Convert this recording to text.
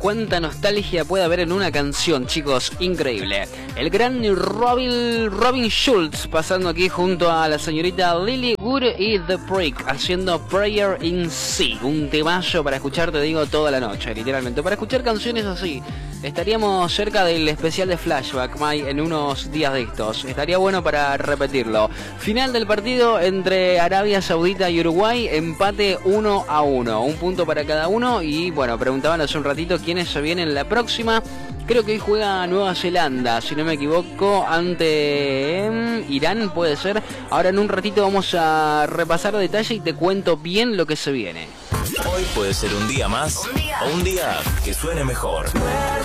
Cuánta nostalgia puede haber en una canción, chicos, increíble. El gran Robin Schulz pasando aquí junto a la señorita Lily Wood y The Prick haciendo Prayer in C. Un temazo para escuchar, te digo, toda la noche, literalmente. Para escuchar canciones así. Estaríamos cerca del especial de Flashback, Mai, en unos días de estos. Estaría bueno para repetirlo. Final del partido entre Arabia Saudita y Uruguay, empate 1-1. Un punto para cada uno y, bueno, preguntaban hace un ratito quiénes se vienen la próxima. Creo que hoy juega Nueva Zelanda, si no me equivoco, ante Irán, puede ser. Ahora en un ratito vamos a repasar detalle y te cuento bien lo que se viene. Hoy puede ser un día más o un día que suene mejor.